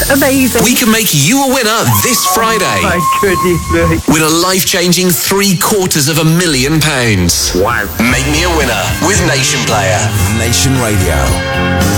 Amazing. We can make you a winner this Friday. My goodness me. With a life-changing £750,000. Wow. Make me a winner with Nation Player. Nation Radio.